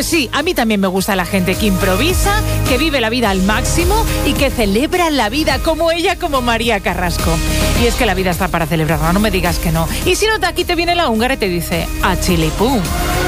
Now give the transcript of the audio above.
Pues sí, a mí también me gusta la gente que improvisa, que vive la vida al máximo y que celebra la vida como ella, como María Carrasco. Y es que la vida está para celebrarla, no me digas que no. Y si no, aquí te viene la húngara y te dice, a chilipum.